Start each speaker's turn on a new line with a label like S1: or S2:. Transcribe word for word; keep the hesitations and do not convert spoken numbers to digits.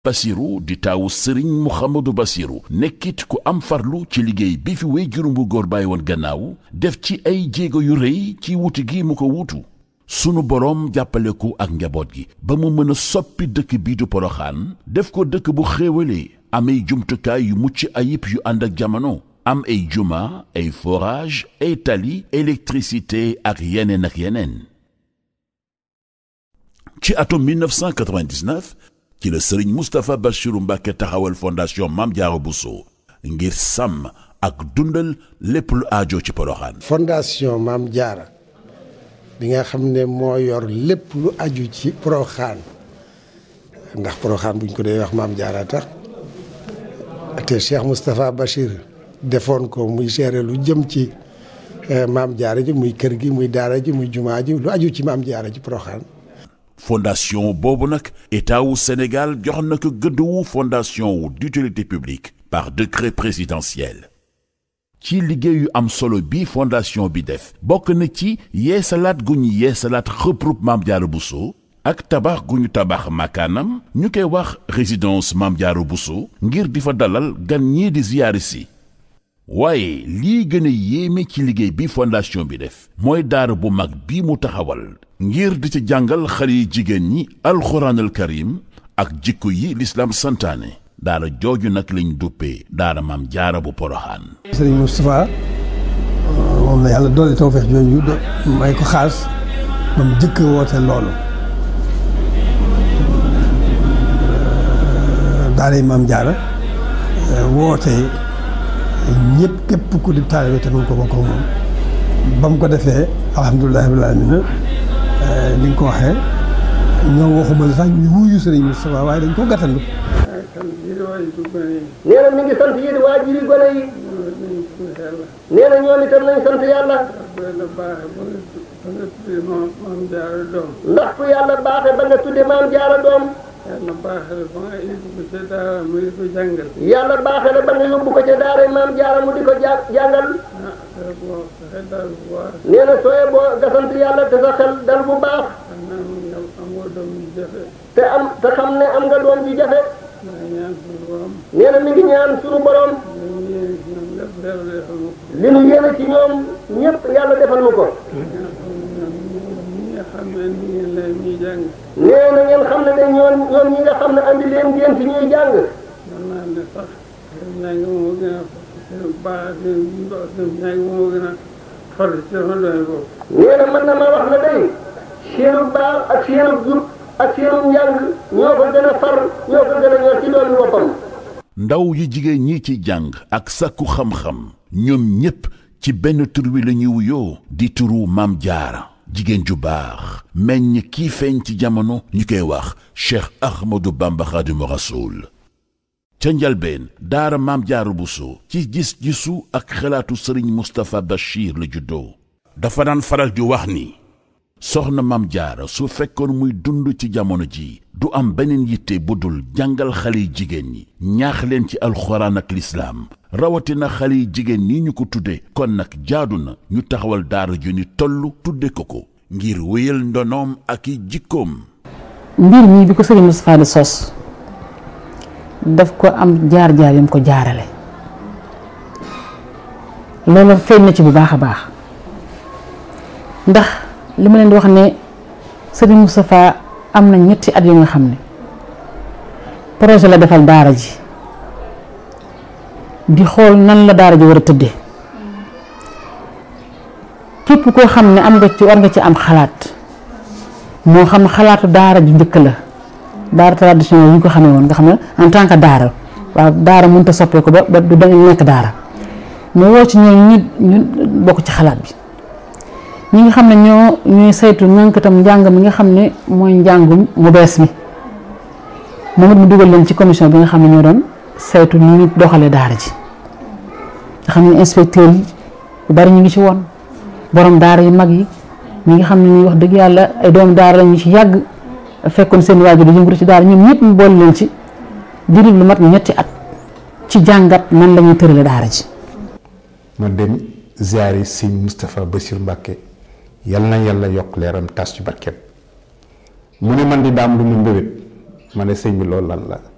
S1: Bassirou di taawu Serigne Mouhamadou Bassirou nekkit ku am farlu ci liggéey bi fi wéy juróom bu góor bàyyi woon gannaaw def ci ay jéego yu rëy ci wuti gi mu ko wuutu sunu boroom jàppale ko ak njaboot gi ba mu mën a soppi dëkk bii du Poroxaan def ko dëkk bu xéewalee amay jumtukaay yu mucc ayib yu ànd ak jamono am ay juma ay forage ay tali électricité ak yeneen ak yeneen. ci atum mille neuf cent quatre-vingt-dix-neuf ci la Serigne Moustapha Bassirou Mbacké taxawal fondation Mame Diarra Bousso ngir sàmm ak dundal lépp lu aajo ci Poroxaan.
S2: fondation Mame Diarra bi nga xam ne moo yor lépp lu aju ci Poroxaan ndax Poroxaan buñ ko dee wax Mame Diarra tax te Cheikh Moustapha Bachir defoon ko muy gérer lu jëm ci Mame Diarra ji muy kër gi muy daara ji muy jumaa ji lu aju ci Mame Diarra ci Poroxaan.
S1: fondation boobu nag état wu Sénégal jox na ko gëdd wu fondation wu d'utilité publique par décret présidentiel. ci liggéeyu am solo bi fondation bi def bokk na ci yeesalaat gu ñu yeesalaat xëprub Mame Diarra Bousso ak tabax gu ñu tabax makaanam ñu koy wax résidence Mame Diarra Bousso ngir di fa dalal gan ñii di ziyaari si. waaye lii gën a yéeme ci liggéey bi fondation bi def mooy daara bu mag bii mu taxawal ngir di ci jàngal xale yi jigéen ñi alxuraanal karim ak jikko yi lislaam santaane daara jooju nag lañ duppee daara Mame Diarra bu Poroxaan.
S3: Serigne Moustapha moom la yàlla doole tawfeex jooju may ko xaas ba mu jëkk woote loolu daara Mame Diarra woote ñëpp képp ku di taalibe te mu ko bokk moom ba mu ko defee alhamdulilah rabbil aalamiina ni nga ko waxee ñoom waxuma la sax ñu wuyu Serigne Moustapha waaye dañ ko gàttandu.
S4: nee na mi ngi sant yéen waajuri gone yi. nee na ñoom itam nañ sant yàlla. ndax ku yàlla baaxee ba nga tudde Mame Diarra doom.
S5: yàlla baaxee la ba nga yóbbu ko ca daara mu di ko jàngal.
S4: yàlla baaxee la ba nga yóbbu ko ca daara Mame Diarra mu di ko ja jàngal. nee na sooyee boo nga sant yàlla te sa xel dal bu baax. te am te xam ne am nga doom ji jafe. nee na mi ngi ñaan suñu borom. li nu yéene ci ñoom ñëpp yàlla defal nu ko. nee na ngeen xam ne de ñoom ñoom ñi nga xam ne andi leen ngeen fi ñuy jàng. nee na mën na ma wax na day seenu baax ak seenu jub ak seenu njàng ñoo ko gën a far ñoo ko gën a ñor ci doomu boppam.
S1: ndaw yi jigéen ñi ci jàng ak sakku xam-xam ñoom ñépp ci benn tur wi la ñuy wuyoo di turu Mame Diarra jigéen ju baax meññ kii feeñ ci jamono ñu koy wax Cheikh Ahmadou Bamba Khadimu Rasoul. ca njalbeen daara Mame Diarra Bousso ci gis-gisu ak xalaatu Serigne Moustapha Bachir la juddoo dafa daan faral di wax ni soxna Mame Diarra su fekkoon muy dund ci jamono ji du am beneen yitte bu dul jàngal xale yi jigéen ñi ñaax leen ci alxuraan ak lislaam rawatina xale yi jigéen ñi ñu ko tudde kon nag jaadu na ñu taxawal daara ju ni tollu tudde ko ko ngir wéyal ndonoom ak i jikkoom.
S6: mbir mi bi ko Serigne Moustapha di sos daf ko am jaar-jaar yam ko jaarale loolu feeñ na ci bu baax a baax ndax li ma leen di wax ne Serigne Moustapha am na ñetti at yu nga xam ne projet la defal daara ji di xool nan la daara ji war a tëddee képp koo xam ne am nga ci war nga ci am xalaat moo xam xalaatu daara ji njëkk la daara traditionnel yi ñu ko xamee woon nga xam ne en tant que daara waaw daara mënut a soppee ko ba ba du dañu nekk daara mu woo ci ñoom ñu ñu bokk ci xalaat bi ñi nga xam ne ñoo ñuy saytu ñànkatam njàng mi nga xam ne mooy njàngum mu bees mi moom it mu dugal leen ci commission bi nga xam ne ñoo doon saytu ni ñu doxalee daara ji nga xam ne inspecteur yi yu bari ñu ngi ci woon borom daara yu mag yi ñi nga xam ne ñuy wax dëgg yàlla ay doomu daara la ñu ci yàgg fekkoon seen waajur di yëngatu ci daara ñoom ñëpp mu boole leen ci diiru lu mat ñetti at ci jàngat nan la ñuy tërale daara ji.
S7: ma dem ziyaari Sëñ Moustapha Bassirou Mbacké yal na yàlla yokk leeram tas ci barkeem mu ne man di daam lu mu mbébét ma ne sëñ bi loolu lan la